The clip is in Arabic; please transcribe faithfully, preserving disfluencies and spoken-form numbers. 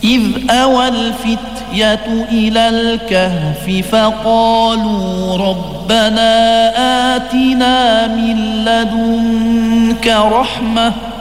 إذ أوى الفتية إلى الكهف فقالوا ربنا آتنا من لدنك رحمة